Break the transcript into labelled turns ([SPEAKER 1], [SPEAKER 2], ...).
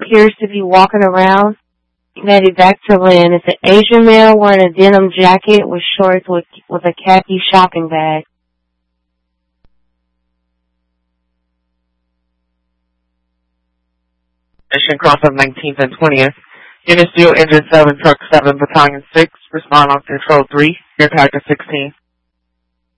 [SPEAKER 1] appears to be walking around. Maddie, back to Lynn. It's an Asian male wearing a denim jacket with shorts with a khaki shopping bag.
[SPEAKER 2] Mission cross of 19th and 20th. Unit Steel Engine 7, Truck 7, Battalion 6. Respond on Control 3. Your Tiger 16.